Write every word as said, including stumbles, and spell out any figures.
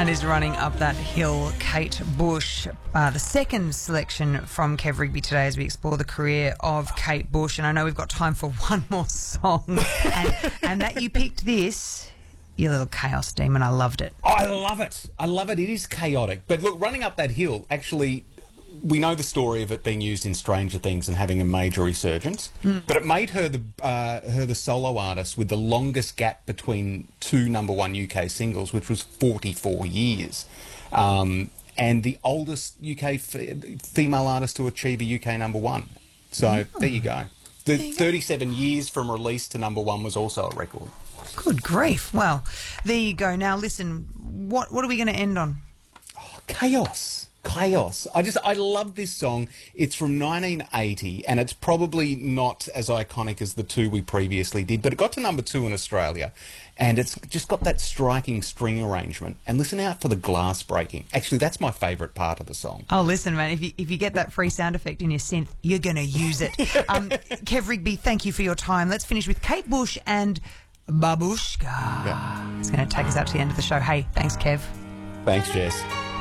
That is Running Up That Hill, Kate Bush. Uh, the second selection from Kev Rigby today as we explore the career of Kate Bush. And I know we've got time for one more song. and, and that you picked this, you little chaos demon. I loved it. I love it. I love it. It is chaotic. But look, Running Up That Hill, actually, we know the story of it being used in Stranger Things and having a major resurgence. Mm. But it made her the uh, her the solo artist with the longest gap between two number one U K singles, which was forty-four years. Um, and the oldest U K f- female artist to achieve a U K number one. So mm. there you go. The you thirty-seven go. years from release to number one was also a record. Good grief. Well, there you go. Now, listen, what what are we going to end on? Oh, chaos. Chaos. I just, I love this song. It's from nineteen eighty, and it's probably not as iconic as the two we previously did, but it got to number two in Australia, and it's just got that striking string arrangement. And listen out for the glass breaking. Actually, that's my favourite part of the song. Oh, listen, man, if you, if you get that free sound effect in your synth, you're going to use it. um, Kev Rigby, thank you for your time. Let's finish with Kate Bush and Babushka. Yeah. It's going to take us out to the end of the show. Hey, thanks, Kev. Thanks, Jess.